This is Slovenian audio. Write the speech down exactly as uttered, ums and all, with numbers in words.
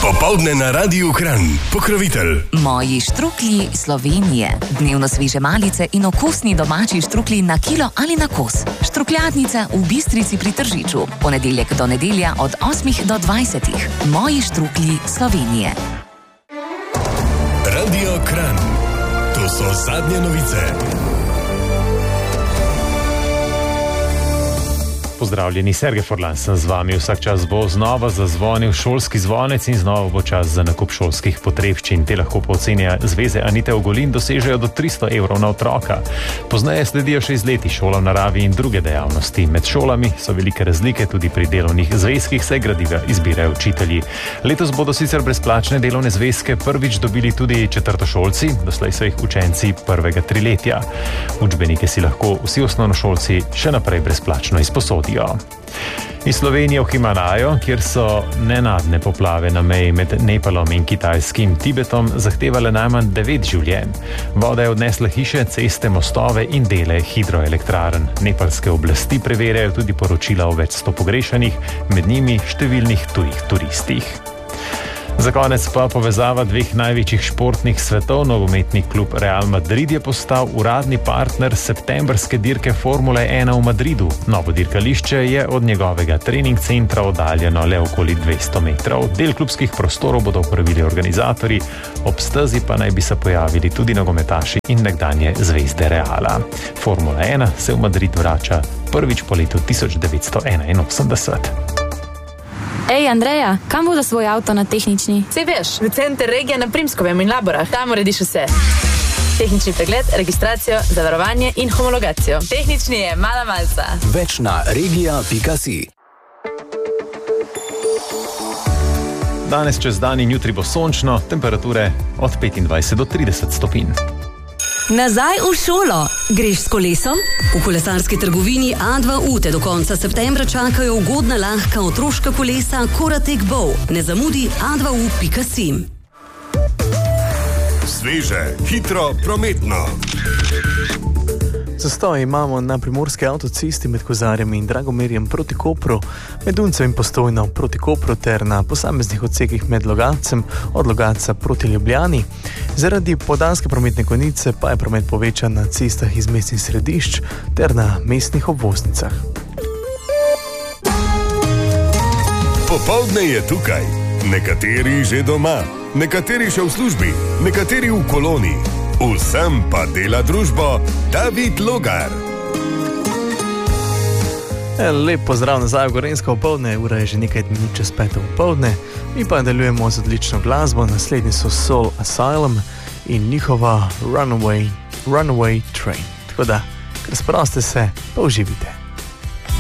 Popoldne na Radiu Kranj. Pokrovitelj Moji štruklji Slovenije. Dnevno sveže malice in okusni domači štruklji na kilo ali na kos. Štrukljadnica v Bistrici pri Tržiču. Ponedeljek do nedelja od osmih do dvajsetih. Moji štruklji Slovenije. Radio Kranj. To so zadnje novice. Pozdravljeni, Sergej Forlan sem z vami. Vsak čas bo znova zazvonil šolski zvonec in znova bo čas za nakup šolskih potrebščin. Te lahko po oceni Zveze Anite Ogulin dosežejo do tristo evrov na otroka. Pozneje sledijo še izleti šola v naravi in druge dejavnosti. Med šolami so velike razlike tudi pri delovnih zvezkih, saj gradiva izbirajo učitelji. Letos bodo sicer brezplačne delovne zvezke prvič dobili tudi četrtošolci, doslej so jih učenci prvega triletja. Učbenike si lahko vsi osnovnošolci še naprej brezplačno izposodijo. Iz Slovenije v Himalajo, kjer so nenadne poplave na meji med Nepalom in kitajskim Tibetom zahtevale najmanj devet življenj. Voda je odnesla hiše, ceste, mostove in dele hidroelektrarn. Nepalske oblasti preverjajo tudi poročila o več sto pogrešanih, med njimi številnih tujih turistih. Za konec pa povezava dveh največjih športnih svetov. Nogometni klub Real Madrid je postal uradni partner septembrske dirke Formule ena v Madridu. Novo dirkališče je od njegovega trening centra oddaljeno le okoli dvesto metrov. Del klubskih prostorov bodo uporabili organizatorji, ob stezi pa naj bi se pojavili tudi nogometaši in nekdanje zvezde Reala. Formula ena se v Madrid vrača prvič po letu tisoč devetsto enainosemdeset. Ej, Andreja, kam bo za svoj avto na tehnični? Sej veš, v center regije na Primskovem in Laborah. Tam urediš vse. Tehnični pregled, registracijo, zavarovanje in homologacijo. Tehnični je mala malca. Več na regija pika si. Danes čez dan in jutri bo sončno, temperature od petindvajset do trideset stopinj. Nazaj v šolo. Greš s kolesom? V kolesarski trgovini A dva U te do konca septembra čakajo ugodna lahka otroška kolesa Koratek Bow. Ne zamudi a dva u pika si. Sveže, hitro, prometno. Zastoj imamo na primorski avtocesti med Kozarjem in Dragomerjem proti Kopru, med Uncem in Postojno proti Kopru ter na posameznih odsekih med Logatcem od Logatca proti Ljubljani. Zaradi podanske prometne konice pa je promet povečan na cestah iz mestnih središč ter na mestnih obvoznicah. Popoldne je tukaj. Nekateri že doma, nekateri še v službi, nekateri v koloni. Vsem pa dela družbo David Logar. Lep pozdrav nazaj v Gorenjsko popoldne, ura je že nekaj minut čez peto popoldne. Mi pa nadaljujemo z odlično glasbo, naslednji so Soul Asylum in njihova Runaway, Runaway Train. Tako da, kar sproste se, pa uživite.